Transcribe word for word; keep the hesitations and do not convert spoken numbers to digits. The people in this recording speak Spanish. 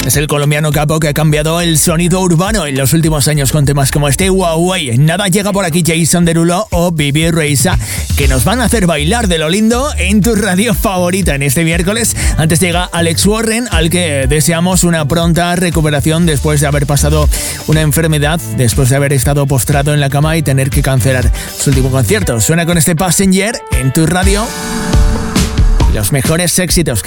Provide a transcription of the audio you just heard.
Es el colombiano Capo que ha cambiado el sonido urbano en los últimos años con temas como este Huawei. Nada, llega por aquí Jason Derulo o Bibi Reisa, que nos van a hacer bailar de lo lindo en tu radio favorita en este miércoles. Antes llega Alex Warren, al que deseamos una pronta recuperación después de haber pasado una enfermedad, después de haber estado postrado en la cama y tener que cancelar su último concierto. Suena con este Passenger en tu radio. Los mejores éxitos que